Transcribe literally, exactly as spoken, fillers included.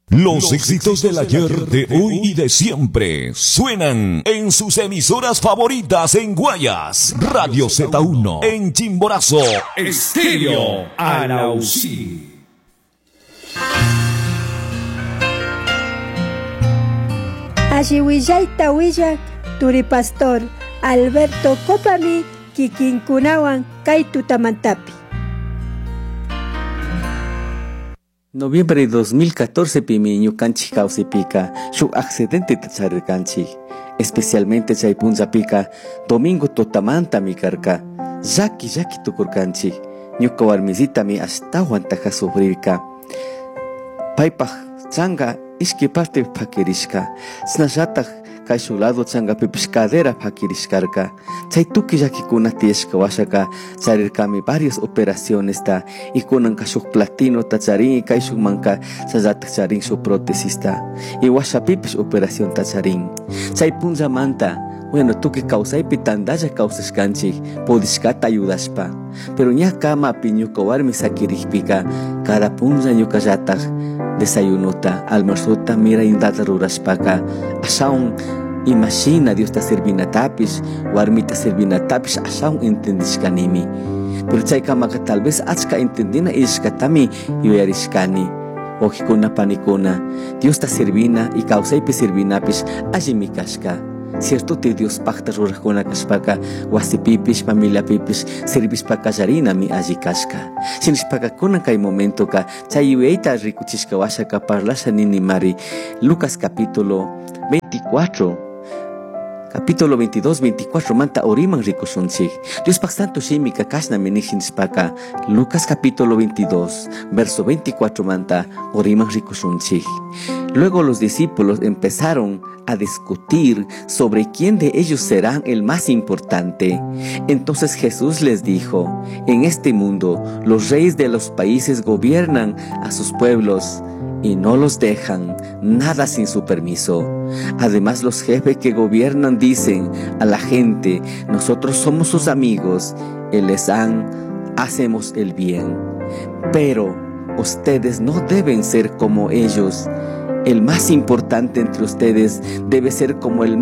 Los éxitos del ayer, de hoy y de siempre suenan en sus emisoras favoritas en Guayas, Radio Z uno, en Chimborazo, Estéreo Arauzí. Ashiwillaita willak Turipastor Alberto Copami kikinkunawan kay tutamantapi. Noviembre de dos mil catorce pimi ñukanchik kawsaypika shuk accidente tacharirkanchik, especialmente chay punllapika domingo tutamantami karka. Llaki llaki tukurkanchik, ñuka warmisitami ashtawan taka sufrirka. Paypaq changa ishki parte pakirishka, snallatak kay shuk lado changa pipish cadera pakirishkarka. Chay tuki llakikuna tiyashka washaka charirkami varias operaciones ta y kunanka shuk platino ta charin y kay shuk manka challatak charin shuk protesista y washa pipish operación ta charin. Chay punllamanta bueno, tuki kawsaypi tandalla kawsashkanchik pudishkata ayudashpa, pero ñaka mapi ñuka warmi sakirikpika cada punlla ñuka llatak desayunota, almuerzota mira indata rurashpaka ashaun imagina Dios ta servinatapish, warmita servinatapish ashaun entendishkanimi, pero chaykamaka tal vez achka entendina ishkatami yuyarishkani. Ojikuna panikuna Dios ta servina y kawsaypi servinapish allimi kashka. Cierto te Dios pacta rurakuna kashpaka wasipipish familia pipish servishpaka yarina mi alli kashka. Shinishpaka kunan kay momento ka chay yueita rikuchishka washaka parlasha nini mari Lucas capítulo veinticuatro capítulo veintidós veinticuatro manta oriman rikushunchik. Dios pak santo shimika kashna minishinishpaka Lucas capítulo veintidós verso veinticuatro manta oriman rikushunchik. Luego los discípulos empezaron a discutir sobre quién de ellos será el más importante. Entonces Jesús les dijo: en este mundo los reyes de los países gobiernan a sus pueblos y no los dejan nada sin su permiso. Además, los jefes que gobiernan dicen a la gente: nosotros somos sus amigos y les han, hacemos el bien. Pero ustedes no deben ser como ellos. El más importante entre ustedes debe ser como el